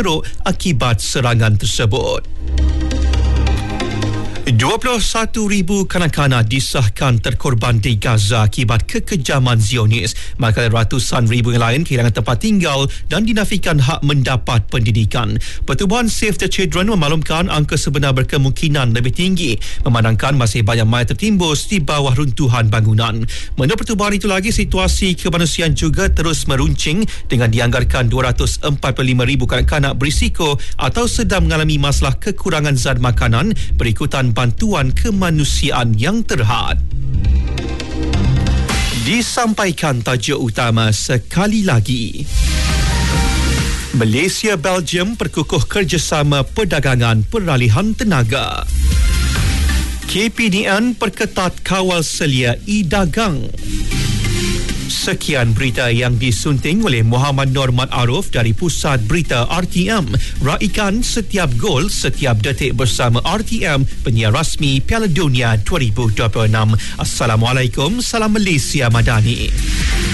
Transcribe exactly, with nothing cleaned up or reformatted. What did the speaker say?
teruk akibat serangan tersebut. dua puluh satu ribu kanak-kanak disahkan terkorban di Gaza akibat kekejaman Zionis, manakala ratusan ribu yang lain kehilangan tempat tinggal dan dinafikan hak mendapat pendidikan. Pertubuhan Save the Children memaklumkan angka sebenar berkemungkinan lebih tinggi memandangkan masih banyak mayat tertimbus di bawah runtuhan bangunan. Menurut pertubuhan itu lagi, situasi kemanusiaan juga terus meruncing dengan dianggarkan dua ratus empat puluh lima ribu kanak-kanak berisiko atau sedang mengalami masalah kekurangan zat makanan berikutan bantuan kemanusiaan yang terhad. Disampaikan tajuk utama sekali lagi. Malaysia Belgium perkukuh kerjasama perdagangan peralihan tenaga. K P D N perketat kawal selia e-dagang. Sekian berita yang disunting oleh Muhammad Norman Aruf dari Pusat Berita R T M. Raikan setiap gol, setiap detik bersama R T M, penyiar rasmi Piala Dunia dua ribu dua puluh enam. Assalamualaikum, salam Malaysia Madani.